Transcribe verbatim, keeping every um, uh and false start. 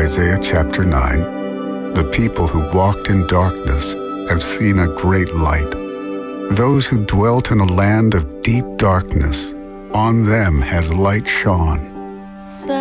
Isaiah chapter nine, the people who walked in darkness have seen a great light. Those who dwelt in a land of deep darkness, on them has light shone.